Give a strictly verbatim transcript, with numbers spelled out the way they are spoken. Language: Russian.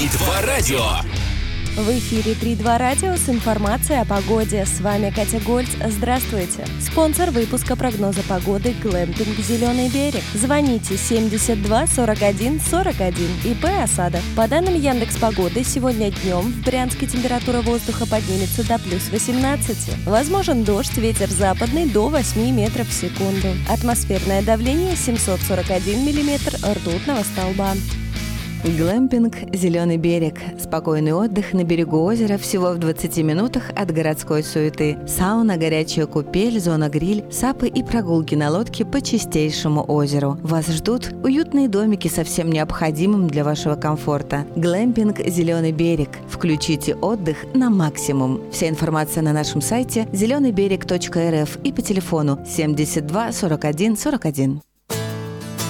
три два радио. В эфире три два радио с информацией о погоде. С вами Катя Гольц. Здравствуйте. Спонсор выпуска прогноза погоды «Глэмпинг Зеленый берег». Звоните семьдесят два сорок один сорок один. ИП «Осада». По данным Яндекс.Погоды, сегодня днем в Брянске температура воздуха поднимется до плюс восемнадцати. Возможен дождь, ветер западный до восьми метров в секунду. Атмосферное давление семьсот сорок один миллиметр ртутного столба. Глэмпинг «Зеленый берег». Спокойный отдых на берегу озера всего в двадцати минутах от городской суеты. Сауна, горячая купель, зона-гриль, сапы и прогулки на лодке по чистейшему озеру. Вас ждут уютные домики со всем необходимым для вашего комфорта. Глэмпинг «Зеленый берег». Включите отдых на максимум. Вся информация на нашем сайте зеленый берег точка эр эф и по телефону семьдесят два сорок один сорок один.